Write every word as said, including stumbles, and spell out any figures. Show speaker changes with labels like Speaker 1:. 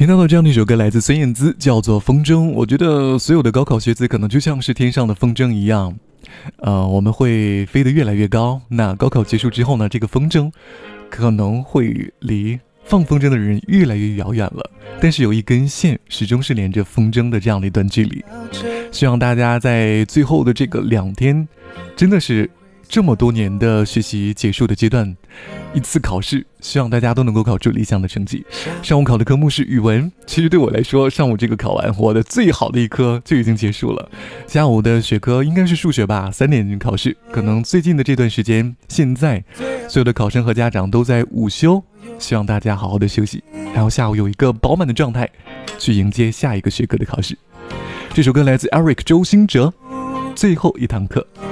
Speaker 1: 听到的这样的一首歌来自孙燕姿，叫做《风筝》。我觉得所有的高考学子可能就像是天上的风筝一样，呃，我们会飞得越来越高。那高考结束之后呢，这个风筝可能会离放风筝的人越来越遥远了，但是有一根线始终是连着风筝的这样的一段距离。希望大家在最后的这个两天，真的是这么多年的学习结束的阶段，一次考试，希望大家都能够考出理想的成绩。上午考的科目是语文，其实对我来说，上午这个考完，我的最好的一科就已经结束了。下午的学科应该是数学吧，三点考试。可能最近的这段时间，现在所有的考生和家长都在午休，希望大家好好的休息，然后下午有一个饱满的状态，去迎接下一个学科的考试。这首歌来自 Eric 周兴哲，最后一堂课。